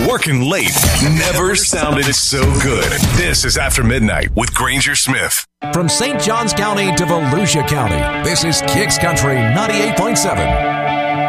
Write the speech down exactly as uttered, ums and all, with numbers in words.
Working late never sounded so good. This is After Midnight with Granger Smith. From Saint Johns County to Volusia County, this is Kicks Country ninety-eight point seven.